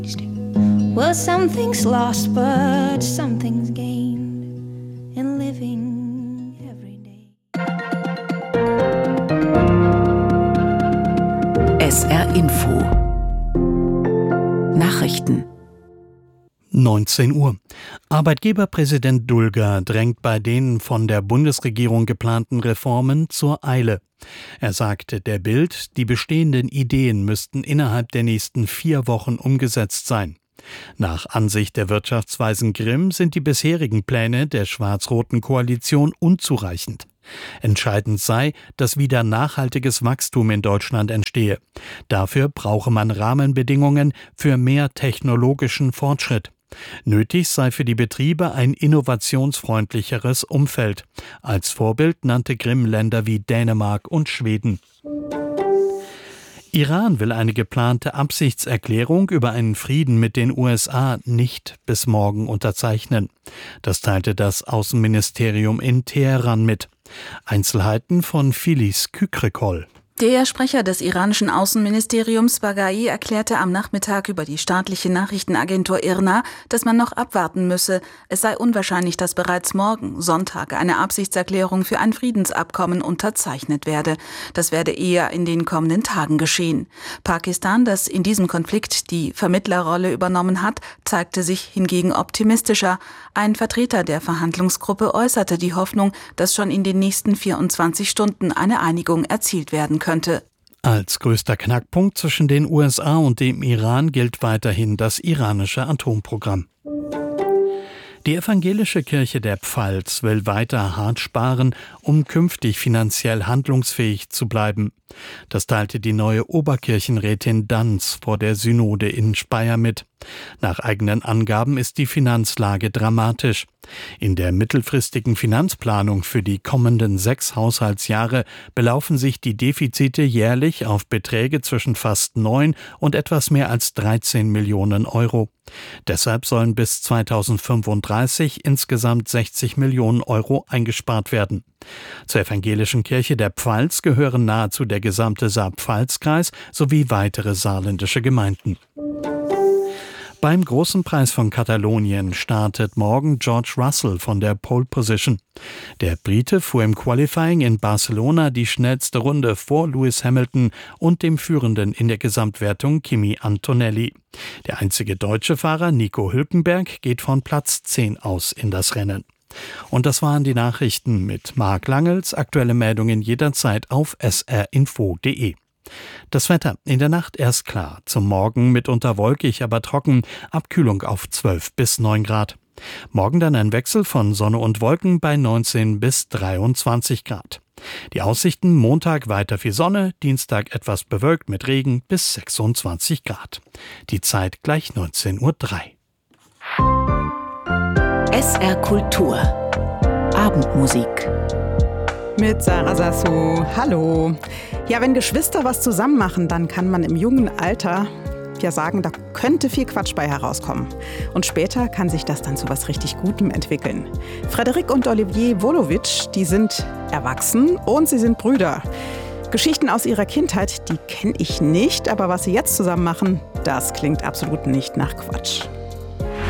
Well, something's lost, but something's gained in living every day. SR Info Nachrichten 19 Uhr. Arbeitgeberpräsident Dulger drängt bei den von der Bundesregierung geplanten Reformen zur Eile. Er sagte der Bild, die bestehenden Ideen müssten innerhalb der nächsten 4 Wochen umgesetzt sein. Nach Ansicht der Wirtschaftsweisen Grimm sind die bisherigen Pläne der schwarz-roten Koalition unzureichend. Entscheidend sei, dass wieder nachhaltiges Wachstum in Deutschland entstehe. Dafür brauche man Rahmenbedingungen für mehr technologischen Fortschritt. Nötig sei für die Betriebe ein innovationsfreundlicheres Umfeld. Als Vorbild nannte Grimm Länder wie Dänemark und Schweden. Iran will eine geplante Absichtserklärung über einen Frieden mit den USA nicht bis morgen unterzeichnen. Das teilte das Außenministerium in Teheran mit. Einzelheiten von Filiz Kükrikol. Der Sprecher des iranischen Außenministeriums Baghai erklärte am Nachmittag über die staatliche Nachrichtenagentur IRNA, dass man noch abwarten müsse. Es sei unwahrscheinlich, dass bereits morgen, Sonntag, eine Absichtserklärung für ein Friedensabkommen unterzeichnet werde. Das werde eher in den kommenden Tagen geschehen. Pakistan, das in diesem Konflikt die Vermittlerrolle übernommen hat, zeigte sich hingegen optimistischer. Ein Vertreter der Verhandlungsgruppe äußerte die Hoffnung, dass schon in den nächsten 24 Stunden eine Einigung erzielt werden könnte. Als größter Knackpunkt zwischen den USA und dem Iran gilt weiterhin das iranische Atomprogramm. Die evangelische Kirche der Pfalz will weiter hart sparen, um künftig finanziell handlungsfähig zu bleiben. Das teilte die neue Oberkirchenrätin Danz vor der Synode in Speyer mit. Nach eigenen Angaben ist die Finanzlage dramatisch. In der mittelfristigen Finanzplanung für die kommenden 6 Haushaltsjahre belaufen sich die Defizite jährlich auf Beträge zwischen fast 9 und etwas mehr als 13 Millionen Euro. Deshalb sollen bis 2035 insgesamt 60 Millionen Euro eingespart werden. Zur evangelischen Kirche der Pfalz gehören nahezu der gesamte Saar-Pfalz-Kreis sowie weitere saarländische Gemeinden. Beim Großen Preis von Katalonien startet morgen George Russell von der Pole Position. Der Brite fuhr im Qualifying in Barcelona die schnellste Runde vor Lewis Hamilton und dem Führenden in der Gesamtwertung Kimi Antonelli. Der einzige deutsche Fahrer Nico Hülkenberg geht von Platz 10 aus in das Rennen. Und das waren die Nachrichten mit Marc Langels. Aktuelle Meldungen jederzeit auf srinfo.de. Das Wetter: in der Nacht erst klar, zum Morgen mitunter wolkig, aber trocken, Abkühlung auf 12 bis 9 Grad. Morgen dann ein Wechsel von Sonne und Wolken bei 19 bis 23 Grad. Die Aussichten: Montag weiter viel Sonne, Dienstag etwas bewölkt mit Regen bis 26 Grad. Die Zeit gleich 19:03 Uhr. SR Kultur Abendmusik mit Sarah Sassou. Hallo. Ja, wenn Geschwister was zusammen machen, dann kann man im jungen Alter ja sagen, da könnte viel Quatsch bei herauskommen. Und später kann sich das dann zu was richtig Gutem entwickeln. Frederik und Olivier Wolowitsch, die sind erwachsen und sie sind Brüder. Geschichten aus ihrer Kindheit, die kenne ich nicht, aber was sie jetzt zusammen machen, das klingt absolut nicht nach Quatsch.